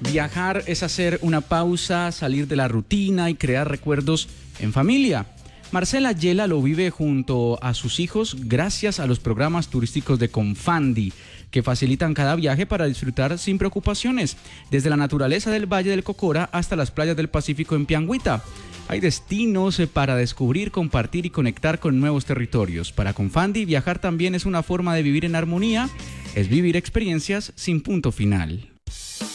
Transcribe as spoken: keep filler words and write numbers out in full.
Viajar es hacer una pausa, salir de la rutina y crear recuerdos en familia. Marcela Yela lo vive junto a sus hijos gracias a los programas turísticos de Confandi, que facilitan cada viaje para disfrutar sin preocupaciones, desde la naturaleza del Valle del Cocora hasta las playas del Pacífico en Piangüita. Hay destinos para descubrir, compartir y conectar con nuevos territorios. Para Confandi, viajar también es una forma de vivir en armonía, es vivir experiencias sin punto final.